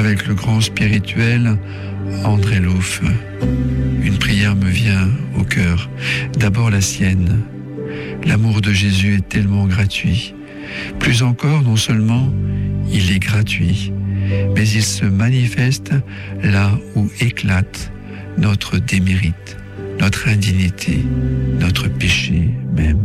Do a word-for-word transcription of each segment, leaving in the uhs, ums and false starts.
avec le grand spirituel André Louf. Une prière me vient au cœur, d'abord la sienne. L'amour de Jésus est tellement gratuit. Plus encore, non seulement il est gratuit, mais il se manifeste là où éclate notre démérite, notre indignité, notre péché même.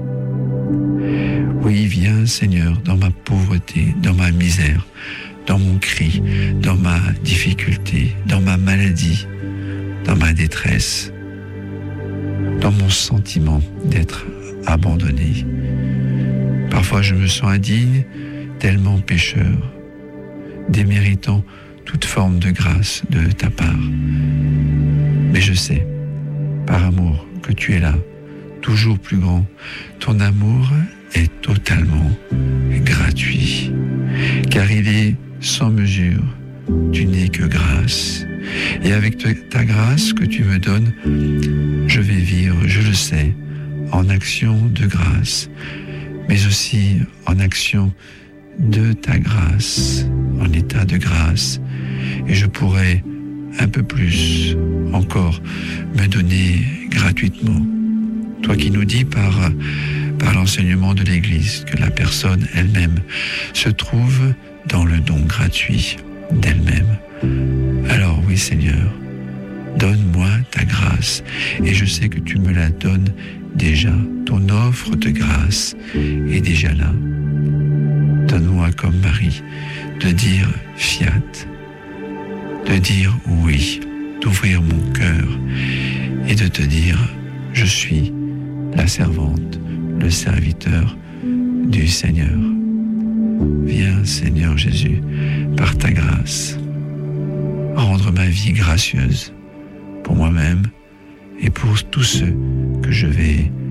Oui, viens Seigneur dans ma pauvreté, dans ma misère, dans mon cri, dans ma difficulté, dans ma maladie, dans ma détresse, dans mon sentiment d'être abandonné. Parfois je me sens indigne, tellement pécheur, déméritant toute forme de grâce de ta part. Mais je sais, par amour, que tu es là, toujours plus grand. Ton amour est totalement gratuit, car il est sans mesure. Tu n'es que grâce. Et avec ta grâce que tu me donnes, je vais vivre, je le sais, en action de grâce, mais aussi en action de ta grâce, en état de grâce. Et je pourrais un peu plus encore me donner gratuitement. Toi qui nous dis par, par l'enseignement de l'Église que la personne elle-même se trouve dans le don gratuit d'elle-même. Alors oui Seigneur, donne-moi ta grâce, et je sais que tu me la donnes déjà. Ton offre de grâce est déjà là. Donne-moi comme Marie de dire fiat, de dire oui, d'ouvrir mon cœur et de te dire je suis la servante, le serviteur du Seigneur. Viens Seigneur Jésus, par ta grâce, rendre ma vie gracieuse pour moi-même et pour tous ceux que je vais